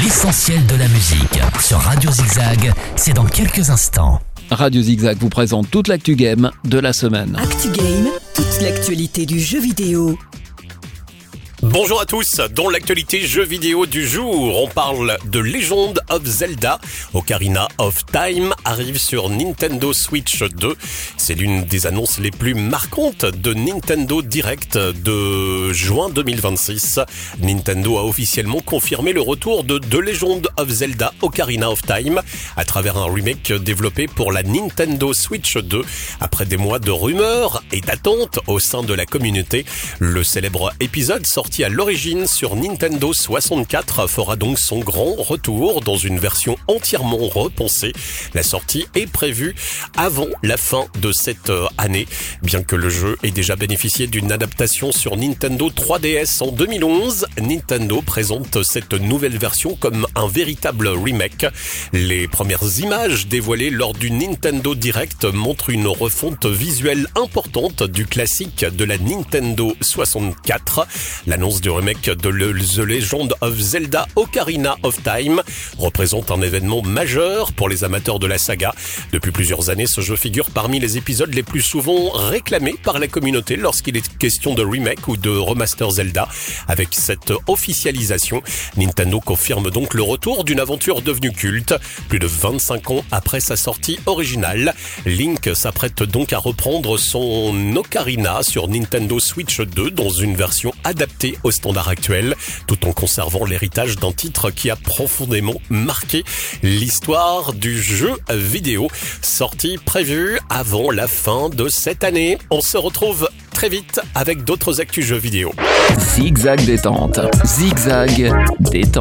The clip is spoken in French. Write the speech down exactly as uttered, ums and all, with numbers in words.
L'essentiel de la musique sur Radio Zigzag, c'est dans quelques instants. Radio Zigzag vous présente toute l'actu game de la semaine. Actu Game, toute l'actualité du jeu vidéo. Bonjour à tous, dans l'actualité jeux vidéo du jour, on parle de Legend of Zelda. Ocarina of Time arrive sur Nintendo Switch deux. C'est l'une des annonces les plus marquantes de Nintendo Direct de juin deux mille vingt-six. Nintendo a officiellement confirmé le retour de The Legend of Zelda Ocarina of Time à travers un remake développé pour la Nintendo Switch deux. Après des mois de rumeurs et d'attentes au sein de la communauté, le célèbre épisode sorti à l'origine sur Nintendo soixante-quatre fera donc son grand retour dans une version entièrement repensée. La sortie est prévue avant la fin de cette année, bien que le jeu ait déjà bénéficié d'une adaptation sur Nintendo trois D S en deux mille onze. Nintendo présente cette nouvelle version comme un véritable remake. Les premières images dévoilées lors du Nintendo Direct montrent une refonte visuelle importante du classique de la Nintendo soixante-quatre. L'annonce du remake de The Legend of Zelda Ocarina of Time représente un événement majeur pour les amateurs de la saga. Depuis plusieurs années, ce jeu figure parmi les épisodes les plus souvent réclamés par la communauté lorsqu'il est question de remake ou de remaster Zelda. Avec cette officialisation, Nintendo confirme donc le retour d'une aventure devenue culte. Plus de vingt-cinq ans après sa sortie originale, Link s'apprête donc à reprendre son Ocarina sur Nintendo Switch deux dans une version adaptée au standard actuel, tout en conservant l'héritage d'un titre qui a profondément marqué l'histoire du jeu vidéo. Sortie prévue avant la fin de cette année. On se retrouve très vite avec d'autres actus jeux vidéo. Zigzag détente. Zigzag détente.